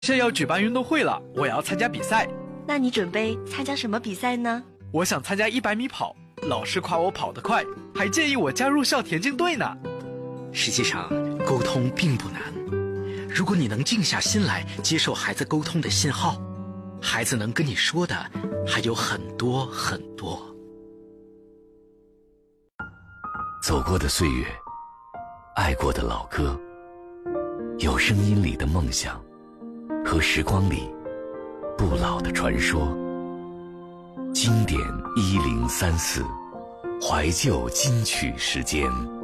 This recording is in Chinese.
现在要举办运动会了，我也要参加比赛。 那你准备参加什么比赛呢？ 我想参加100米跑，老师夸我跑得快，还建议我加入校田径队呢。 实际上，沟通并不难。如果你能静下心来接受孩子沟通的信号，孩子能跟你说的还有很多很多。 走过的岁月，爱过的老歌，有声音里的梦想，和时光里不老的传说。经典1034，怀旧金曲时间。